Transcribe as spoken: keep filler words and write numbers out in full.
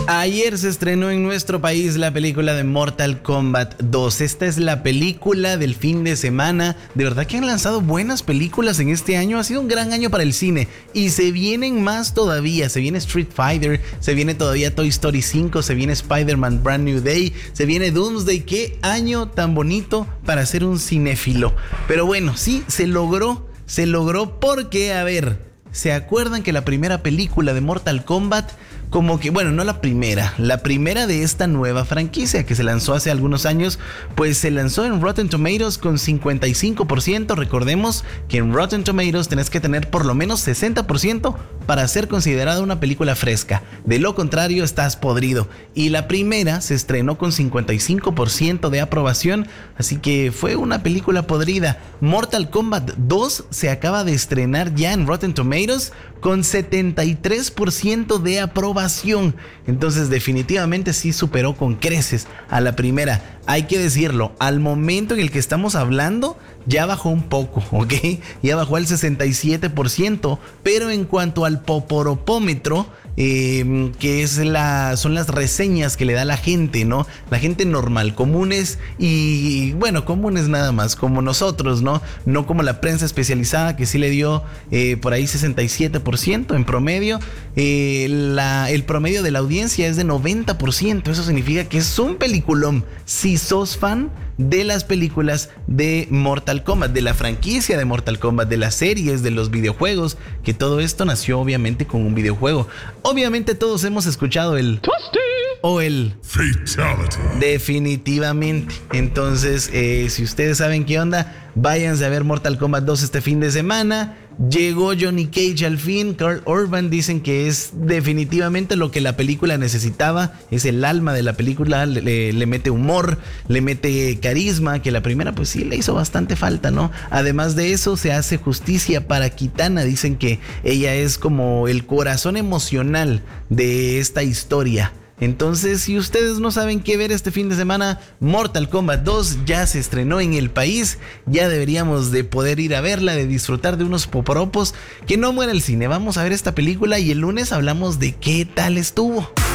Ayer se estrenó en nuestro país la película de Mortal Kombat dos. Esta es la película del fin de semana. De verdad que han lanzado buenas películas en este año. Ha sido un gran año para el cine y se vienen más todavía. Se viene Street Fighter, se viene todavía Toy Story cinco, se viene Spider-Man Brand New Day, se viene Doomsday. Qué año tan bonito para ser un cinéfilo. Pero bueno, sí, se logró, se logró porque, a ver, ¿se acuerdan que la primera película de Mortal Kombat, como que, bueno, no la primera, la primera de esta nueva franquicia que se lanzó hace algunos años, pues se lanzó en Rotten Tomatoes con cincuenta y cinco por ciento. Recordemos que en Rotten Tomatoes tenés que tener por lo menos sesenta por ciento para ser considerada una película fresca. De lo contrario, estás podrido. Y la primera se estrenó con cincuenta y cinco por ciento de aprobación, así que fue una película podrida. Mortal Kombat dos se acaba de estrenar ya en Rotten Tomatoes con setenta y tres por ciento de aprobación. Entonces definitivamente sí superó con creces a la primera. Hay que decirlo, al momento en el que estamos hablando ya bajó un poco, ¿ok? Ya bajó al sesenta y siete por ciento, pero en cuanto al poporopómetro, Eh, que es la, son las reseñas que le da la gente, ¿no? La gente normal, comunes y, bueno, comunes nada más, como nosotros, ¿no? No como la prensa especializada, que sí le dio eh, por ahí sesenta y siete por ciento en promedio. Eh, la, el promedio de la audiencia es de noventa por ciento. Eso significa que es un peliculón. Si sos fan de las películas de Mortal Kombat, de la franquicia de Mortal Kombat, de las series, de los videojuegos, que todo esto nació obviamente con un videojuego. Obviamente todos hemos escuchado el Toasty o el Fatality. Definitivamente. Entonces, eh, si ustedes saben qué onda, váyanse a ver Mortal Kombat dos este fin de semana. Llegó Johnny Cage al fin. Karl Urban dicen que es definitivamente lo que la película necesitaba. Es el alma de la película. Le, le mete humor, le mete carisma, que la primera pues sí le hizo bastante falta, ¿no? Además de eso, se hace justicia para Kitana. Dicen que ella es como el corazón emocional de esta historia. Entonces, si ustedes no saben qué ver este fin de semana, Mortal Kombat dos ya se estrenó en el país. Ya deberíamos de poder ir a verla, de disfrutar de unos poporopos. Que no muera el cine. Vamos a ver esta película y el lunes hablamos de qué tal estuvo.